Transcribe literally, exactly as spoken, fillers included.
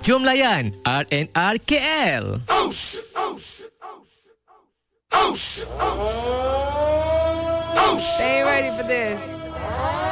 Jom layan R and R K L. Oh shit, oh shit, oh shit, oh shit, oh shit, oh shit. They ain't ready for this.